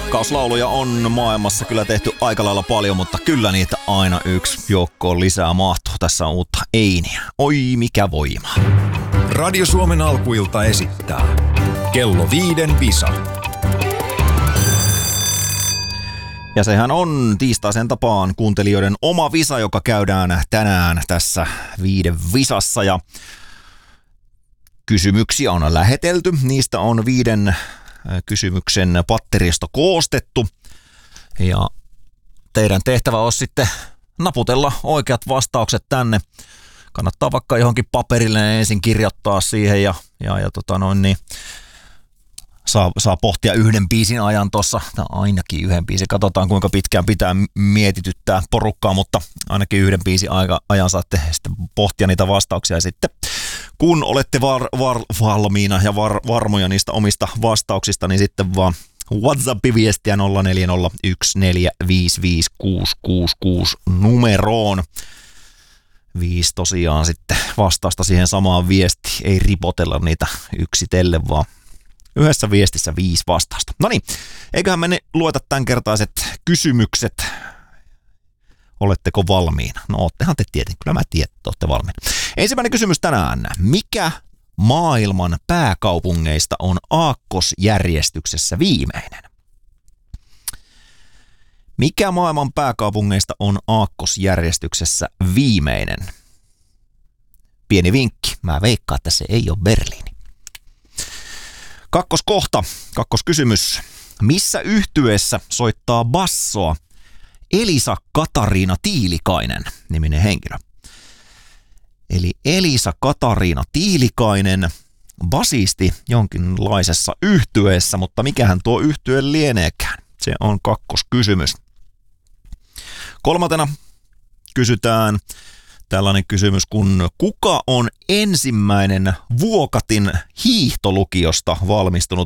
Rakkauslauluja on maailmassa kyllä tehty aika lailla paljon, mutta kyllä niitä aina yksi joukkoon lisää mahtuu. Tässä on uutta Einiä. Oi mikä voima. Radio Suomen alkuilta esittää Kello 5 visa. Ja sehän on tiistaisen tapaan kuuntelijoiden oma visa, joka käydään tänään tässä 5 visassa. Ja kysymyksiä on lähetelty. Niistä on 5 kysymyksen patteristo koostettu. Ja teidän tehtävä on sitten naputella oikeat vastaukset tänne. Kannattaa vaikka johonkin paperille ensin kirjoittaa siihen ja saa pohtia yhden biisin ajan tuossa, ainakin yhden biisin. Katsotaan kuinka pitkään pitää mietityttää porukkaa, mutta ainakin yhden biisin ajan saatte sitten pohtia niitä vastauksia. Ja sitten kun olette valmiina ja varmoja niistä omista vastauksista, niin sitten vaan WhatsApp-viestiä 0401455666 numeroon. 5 tosiaan sitten vastausta siihen samaan viestiin. Ei ripotella niitä yksitellen, vaan yhdessä viestissä 5 vastausta. No niin, eiköhän me lueta tämänkertaiset kysymykset. Oletteko valmiina? No oottehan te tietenkin, kyllä mä tiedän, että olette valmiina. Ensimmäinen kysymys tänään. Mikä maailman pääkaupungeista on aakkosjärjestyksessä viimeinen? Mikä maailman pääkaupungeista on aakkosjärjestyksessä viimeinen? Pieni vinkki. Mä veikkaan, että se ei ole Berliini. Kakkoskysymys. Missä yhtyeessä soittaa bassoa Elisa Katariina Tiilikainen niminen henkilö? Eli Elisa Katariina Tiilikainen, basisti jonkinlaisessa yhtyeessä, mutta mikähän tuo yhtye lieneekään? Se on kakkoskysymys. 3. kysytään tällainen kysymys, kun kuka on ensimmäinen Vuokatin hiihtolukiosta valmistunut